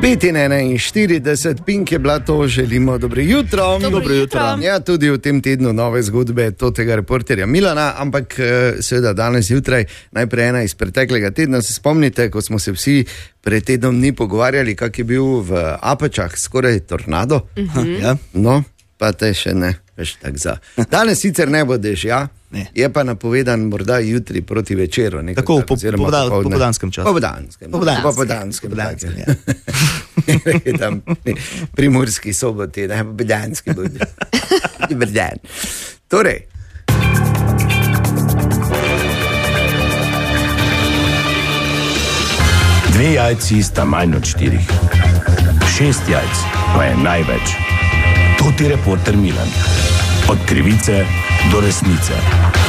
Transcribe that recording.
5:41, Pink je bila to, želimo dobro jutro. Dobro jutro. Ja, tudi v tem tednu nove zgodbe tega reporterja Milana, ampak seveda danes jutraj, najprej ena iz preteklega tedna. Se spomnite, ko smo se vsi pred tednom dni pogovarjali, kak je bil v Apačah skoraj tornado? Ja? No, pa te še ne, veš tak za. Danes sicer ne bo dežja, je pa napovedan morda jutri proti večeru. Tako, v popoldanskem času. Popoldanskem, ja. Tam Primorski Soboti, ne, popoldanski budi. Dober dan. Torej. Dve jajci sta manj od 4. 6 jajc pa je največ. To ti reporter Milan. Od krivice do resnice.